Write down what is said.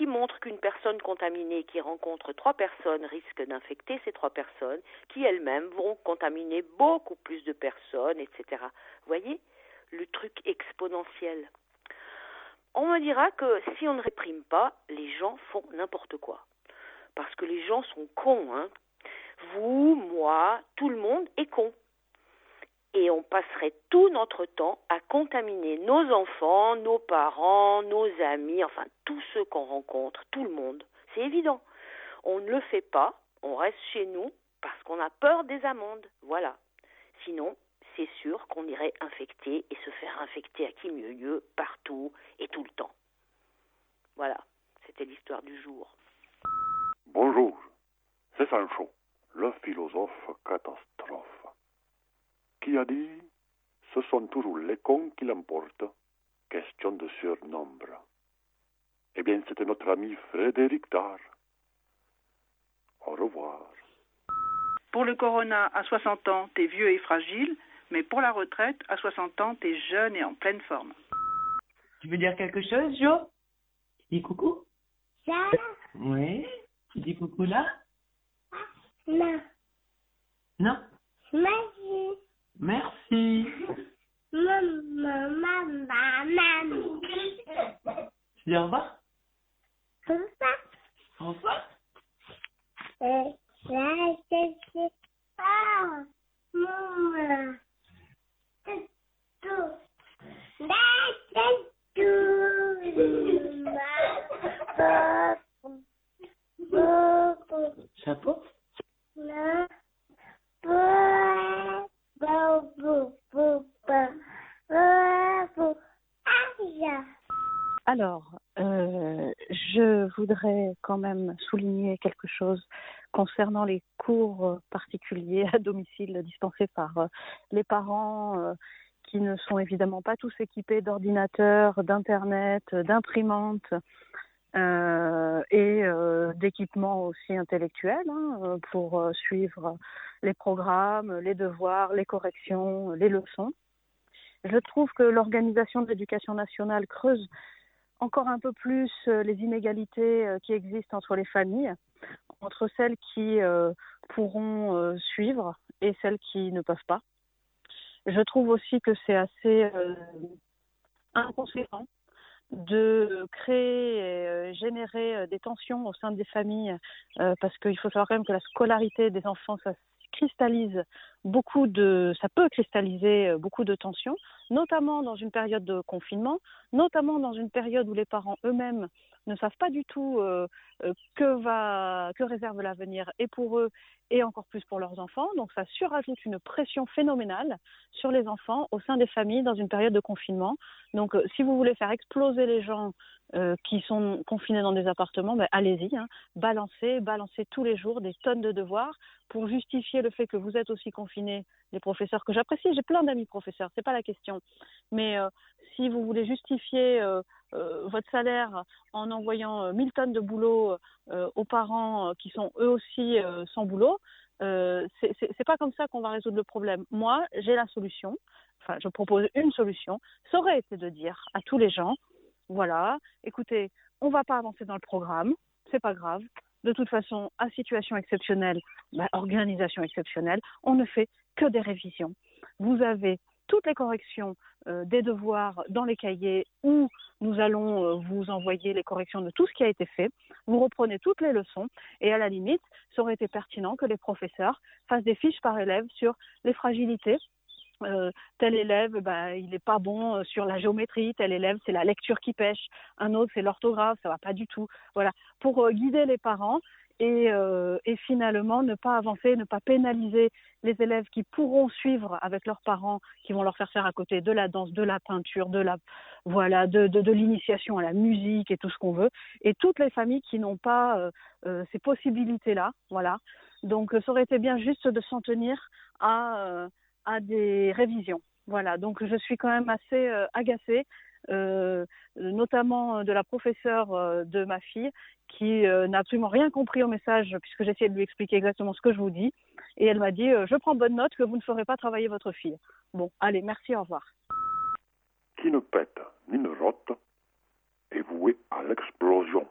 qui montrent qu'une personne contaminée qui rencontre 3 personnes risque d'infecter ces 3 personnes, qui elles-mêmes vont contaminer beaucoup plus de personnes, etc. Vous voyez, le truc exponentiel. On me dira que si on ne réprime pas, les gens font n'importe quoi. Parce que les gens sont cons, hein. Vous, moi, tout le monde est con. Et on passerait tout notre temps à contaminer nos enfants, nos parents, nos amis, enfin tous ceux qu'on rencontre, tout le monde. C'est évident. On ne le fait pas, on reste chez nous parce qu'on a peur des amendes. Voilà. Sinon, c'est sûr qu'on irait infecter et se faire infecter à qui mieux partout et tout le temps. Voilà, c'était l'histoire du jour. Bonjour, c'est Sancho, le philosophe catastrophe. Qui a dit « Ce sont toujours les cons qui l'emportent ». Question de surnombre. Eh bien, c'était notre ami Frédéric Dard. Au revoir. Pour le corona, à 60 ans, t'es vieux et fragile, mais pour la retraite, à 60 ans, t'es jeune et en pleine forme. Tu veux dire quelque chose, Jo? Tu dis coucou? Ça? Oui. Tu dis coucou là? Non. Non? Merci. Merci. Maman. Tu dis au revoir? Comme ça. Au revoir? Là, c'est pas. Maman. Tout. Là, c'est tout. Chapeau? Non. Alors, je voudrais quand même souligner quelque chose concernant les cours particuliers à domicile dispensés par les parents qui ne sont évidemment pas tous équipés d'ordinateurs, d'internet, d'imprimantes et d'équipements aussi intellectuels pour suivre les programmes, les devoirs, les corrections, les leçons. Je trouve que l'organisation de l'éducation nationale creuse encore un peu plus les inégalités qui existent entre les familles, entre celles qui pourront suivre et celles qui ne peuvent pas. Je trouve aussi que c'est assez inconséquent de créer et générer des tensions au sein des familles parce qu'il faut savoir quand même que la scolarité des enfants, ça peut cristalliser beaucoup de tensions, notamment dans une période de confinement, notamment dans une période où les parents eux-mêmes ne savent pas du tout que réserve l'avenir et pour eux et encore plus pour leurs enfants. Donc ça surajoute une pression phénoménale sur les enfants au sein des familles dans une période de confinement. Donc si vous voulez faire exploser les gens qui sont confinés dans des appartements, allez-y, balancez tous les jours des tonnes de devoirs pour justifier le fait que vous êtes aussi confinés, les professeurs que j'apprécie, j'ai plein d'amis professeurs, c'est pas la question. Mais si vous voulez justifier votre salaire en envoyant 1000 tonnes de boulot aux parents qui sont eux aussi sans boulot, c'est pas comme ça qu'on va résoudre le problème. Moi, j'ai la solution, je propose une solution, ça aurait été de dire à tous les gens, voilà, écoutez, on va pas avancer dans le programme, c'est pas grave. De toute façon, à situation exceptionnelle, organisation exceptionnelle, on ne fait que des révisions. Vous avez toutes les corrections des devoirs dans les cahiers où nous allons vous envoyer les corrections de tout ce qui a été fait. Vous reprenez toutes les leçons et à la limite, ça aurait été pertinent que les professeurs fassent des fiches par élève sur les fragilités. Tel élève, il n'est pas bon sur la géométrie, tel élève, c'est la lecture qui pêche, un autre, c'est l'orthographe, ça ne va pas du tout. Voilà, pour guider les parents et finalement ne pas avancer, ne pas pénaliser les élèves qui pourront suivre avec leurs parents, qui vont leur faire à côté de la danse, de la peinture, de l'initiation à la musique et tout ce qu'on veut, et toutes les familles qui n'ont pas ces possibilités-là. Voilà. Donc ça aurait été bien juste de s'en tenir à des révisions. Voilà, donc je suis quand même assez agacée, notamment de la professeure de ma fille qui n'a absolument rien compris au message puisque j'essayais de lui expliquer exactement ce que je vous dis et elle m'a dit je prends bonne note que vous ne ferez pas travailler votre fille. Bon, allez, merci, au revoir. Qui ne pète ni ne rote est voué à l'explosion.